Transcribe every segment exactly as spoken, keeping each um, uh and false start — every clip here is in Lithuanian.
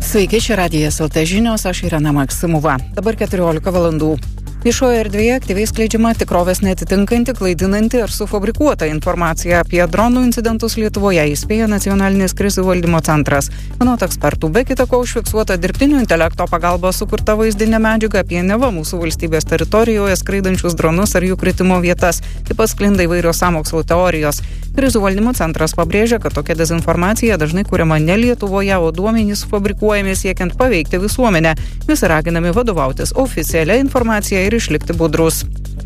Sveiki, čia Radijas L T žinios, aš Irena Maksimova. Dabar keturiolika valandų. Viešoje erdvėje aktyviai skleidžiama tikrovės neatitinkanti, klaidinanti ar sufabrikuota informacija apie dronų incidentus Lietuvoje, įspėja Nacionalinis krizių valdymo centras. Anot ekspertų, be kita ko užfiksuota dirbtinio intelekto pagalba sukurta vaizdinė medžiaga apie neva mūsų valstybės teritorijoje skraidančius dronus ar jų kritimo vietas. Taip pat sklinda įvairios sąmokslo teorijos. Krizių valdymo centras pabrėžia, kad tokia dezinformacija dažnai kuriama ne Lietuvoje, o duomenys fabrikuojami siekiant paveikti visuomenę. Visi raginami vadovautis oficialia informacija ir išlikti budrus.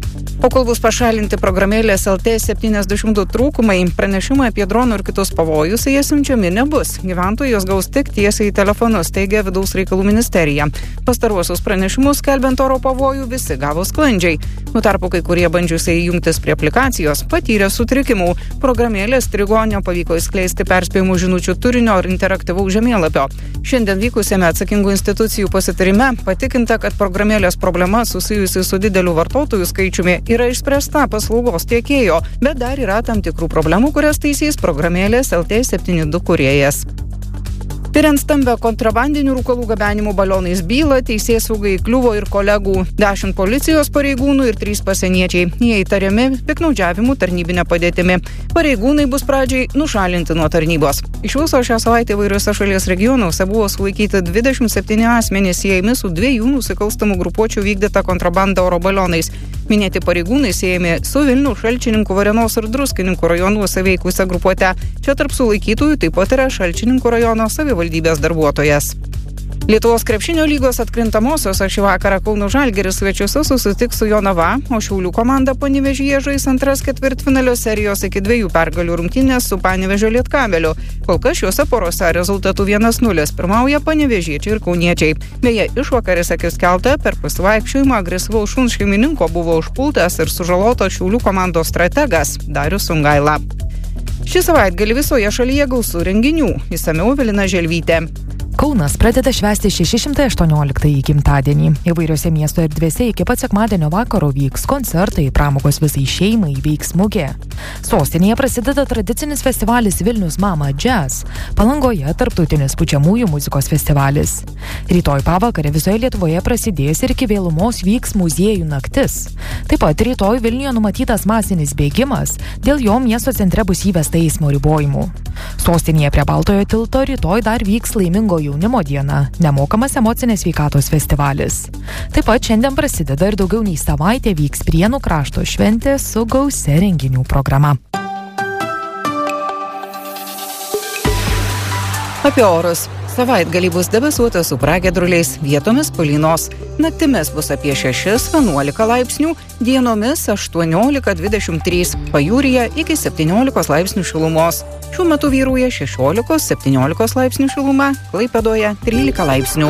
O kol bus pašalinti programėlės L T septyniasdešimt du trūkumai, pranešimai apie dronų ir kitus pavojus jie siunčiami nebus. Gyventojai jos gaus tik tiesiai į telefonus, teigia Vidaus reikalų ministerija. Pastaruosius pranešimus, skelbiant oro pavojų, visi gavo sklandžiai. Nuo tarpu kai kurie bandžiusiai jungtis prie aplikacijos patyrė sutrikimų. Programėlės strigo, nepavyko įskleisti perspėjimų žinučių turinio ar interaktyvaus žemėlapio. Šiandien vykusiame atsakingų institucijų pasitarime patikinta, kad programėlės problema susijusi su dideliu vartotojų skaičiumi yra išspręsta paslaugos tiekėjo, bet dar yra tam tikrų problemų, kurias taisys programėlės L T septyniasdešimt du kūrėjas. Tiriant stambę kontrabandinių rūkalų gabenimų balionais bylą, teisėsaugai įkliuvo ir kolegų dešimt policijos pareigūnų ir trys pasieniečiai. Jie įtariami piktnaudžiavimu tarnybinę padėtimi. Pareigūnai bus pradžiai nušalinti nuo tarnybos. Iš viso šią savaitę įvairiuose šalies regionuose buvo sulaikyti dvidešimt septyni asmenys siejami su dviejų nusikalstamų grupuočių vykdyta kontrabanda oro balionais. Minėti pareigūnai siejami su Vilniaus, Šalčininkų, Varėnos ir Druskininkų rajonuose veikusią grupuotę. Čia tarp sulaikytųjų taip pat yra Šalčininkų rajono savivaldybės darbuotojas. Lietuvos krepšinio lygos atkrintamosios šį vakarą Kauno Žalgiris svečiuose susitiks su Jonava, o Šiaulių komanda Panevėžyje žais antras ketvirtfinalio serijos iki dviejų pergalių rungtynės su Panevėžio Lietkabeliu. Kol kas šiuose porose rezultatų vienas nulis pirmauja panevėžiečiai ir kauniečiai. Beje, išvakarėse Kiskelte per pasivaikščiojimą agresyvaus šuns šeimininko buvo užpultas ir sužalotas Šiaulių komandos strategas Darius Sungaila. Šį savaitgalį visoje šalyje gausų renginių. Išsamiau Evelina Želvytė. Kaunas pradeda švęsti šeši šimtai aštuonioliktąjį gimtadienį. Įvairiose miesto erdvėse iki pat sekmadienio vakaro vyks koncertai, pramogos visai šeimai, veiks mugė. Sostinėje prasideda tradicinis festivalis Vilnius Mama Jazz, Palangoje tarptautinis pučiamųjų muzikos festivalis. Rytoj pavakarę visoje Lietuvoje prasidės ir iki vėlumos vyks muziejų naktis. Taip pat rytoj Vilniuje numatytas masinis bėgimas, dėl jo miesto centre bus įvesta eismo ribojimų. Sostinėje prie Baltojo tilto rytoj dar vyks laimingo jaunimo diena, nemokamas emocinės sveikatos festivalis. Taip pat šiandien prasideda ir daugiau nei savaitę vyks Prienų krašto šventė su gausia renginių programa. Apie orus. Savaitgalį bus debesuota su pragiedruliais, vietomis palynos. Naktimis bus apie šešis vienuolika laipsnių, dienomis aštuoniolika dvidešimt trys, pajūryje iki septyniolikos laipsnių šilumos. Šiuo metu vyrauja šešiolikos septyniolikos laipsnių šiluma, Klaipėdoje trylika laipsnių.